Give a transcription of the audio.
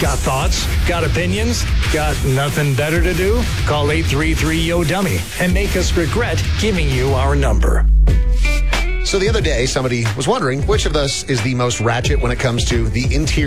Got thoughts? Got opinions? Got nothing better to do? Call 833-YO-DUMMY and make us regret giving you our number. So the other day, somebody was wondering which of us is the most ratchet when it comes to the interior